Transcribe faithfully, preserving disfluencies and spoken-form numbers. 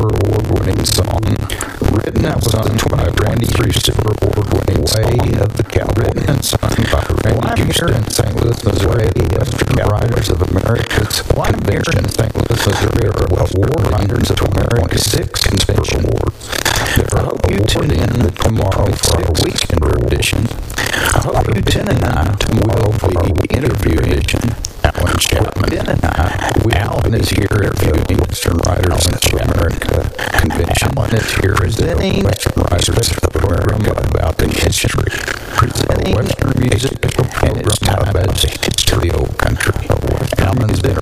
Silver Award-winning song, written and sung by twenty-three Silver Award-winning Way of the Cowboy, written and sung by Randy Houston in Saint Louis, Missouri, the Western Writers of America's Convention in Saint Louis, Missouri, Award Writers of America's Convention. I hope you tune in tomorrow for our weekend edition. I hope you tune in tomorrow for our interview edition. Alan Chapman and I, Alan is here interviewing Western Writers of America Convention. Alan is here presenting Western Writers of America about the history, presenting Western music and its tie to the old country. Alan's been